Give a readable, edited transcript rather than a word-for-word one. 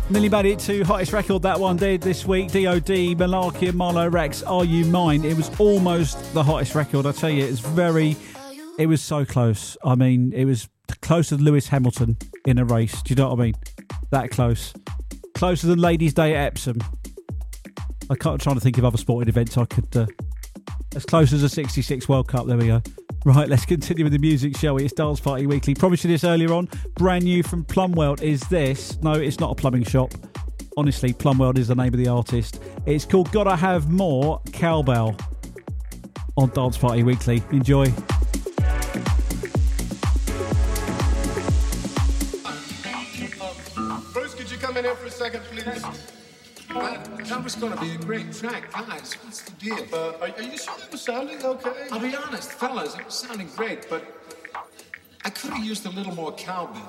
Nearly made it to hottest record, that one did this week. D.O.D, Malarkey and Marlo Rex, Are You Mine? It was almost the hottest record, I tell you. It was so close. I mean, it was closer than Lewis Hamilton in a race. Do you know what I mean? That close. Closer than Ladies' Day at Epsom. I'm trying to think of other sporting events I could... as close as a 66 World Cup, there we go. Right, let's continue with the music, shall we? It's Dance Party Weekly. Promised you this earlier on. Brand new from Plumworld is this. No, it's not a plumbing shop. Honestly, Plumworld is the name of the artist. It's called Gotta Have More Cowbell on Dance Party Weekly. Enjoy. Bruce, could you come in here for a second, please? That was going to be a great track. Guys, what's the deal? Are you sure it was sounding okay? I'll be honest, fellas, it was sounding great, but I could have used a little more cowbell.